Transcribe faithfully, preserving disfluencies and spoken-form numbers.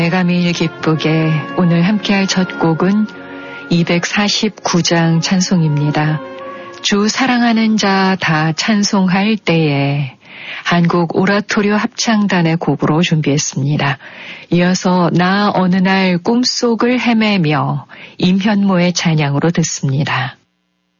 내가 매일 기쁘게 오늘 함께할 첫 곡은 이백사십구 장 찬송입니다. 주 사랑하는 자 다 찬송할 때에 한국 오라토리오 합창단의 곡으로 준비했습니다. 이어서 나 어느 날 꿈속을 헤매며 임현모의 찬양으로 듣습니다.